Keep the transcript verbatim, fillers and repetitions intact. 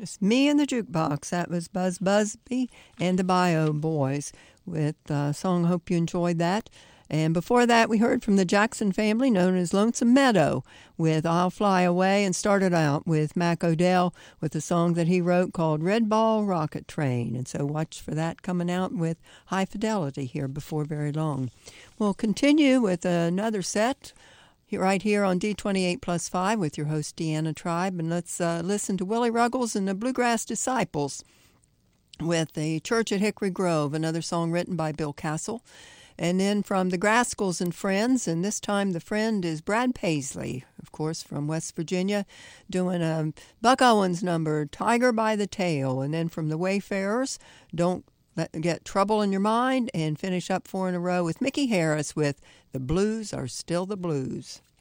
Just Me and the Jukebox. That was Buzz Busby and the Bio Boys with a song. Hope you enjoyed that. And before that, we heard from the Jackson family, known as Lonesome Meadow, with I'll Fly Away, and started out with Mac Odell with a song that he wrote called Red Ball Rocket Train. And so watch for that coming out with High Fidelity here before very long. We'll continue with another set right here on D twenty-eight plus five with your host, Deanna Tribe. And let's uh, listen to Willie Ruggles and the Bluegrass Disciples with the Church at Hickory Grove, another song written by Bill Castle. And then from the Grascals and Friends, and this time the friend is Brad Paisley, of course, from West Virginia, doing a Buck Owens number, Tiger by the Tail. And then from the Wayfarers, Don't Let, Get Trouble in Your Mind, and finish up four in a row with Mickey Harris with The Blues Are Still the Blues.